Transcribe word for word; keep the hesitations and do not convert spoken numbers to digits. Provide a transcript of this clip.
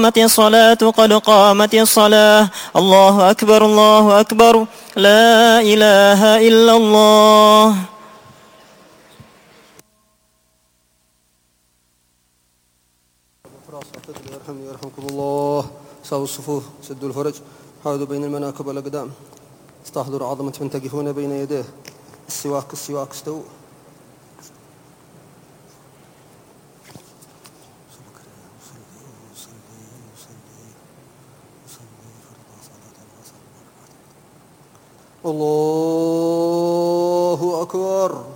قامت الصلاة قد قامت الصلاة. الله أكبر الله أكبر لا إله إلا الله. يرحمني يرحمكم الله. ساووا الصفوف، سدوا الفرج، حاذوا بين المناكب والأقدام، استحضروا عظمة من تقفون بين يديه. السواك السواك استووا. الله أكبر.